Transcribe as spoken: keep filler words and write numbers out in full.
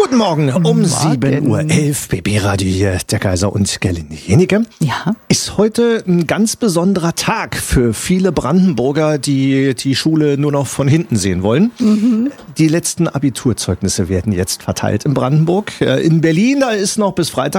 Guten Morgen um sieben Uhr elf, B B-Radio hier, der Kaiser und Gerlinde Jenike. Ja. Ist heute ein ganz besonderer Tag für viele Brandenburger, die die Schule nur noch von hinten sehen wollen. Mhm. Die letzten Abiturzeugnisse werden jetzt verteilt in Brandenburg. In Berlin, da ist noch bis Freitag